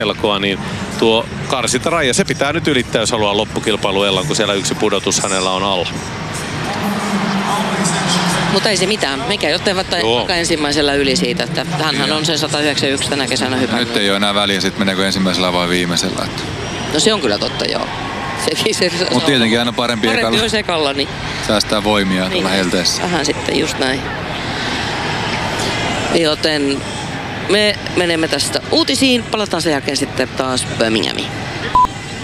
pelkoa, niin tuo karsintaraja, se pitää nyt ylittää, jos haluaa loppukilpailuella, kun siellä yksi pudotus hänellä on alla. Mutta ei se mitään. Mikä joten vaikka ensimmäisellä yli siitä, että hänhän on sen 191 tänä kesänä hypännyt. Nyt ei ole enää väliä, sitten meneekö ensimmäisellä vai viimeisellä. Että. No se on kyllä totta, joo. Mutta tietenkin aina parempi olisi ekalla, niin säästää voimia tuolla helteessä. Vähän sitten just näin. Joten me menemme tästä uutisiin. Palataan sen jälkeen sitten taas Birminghamiin.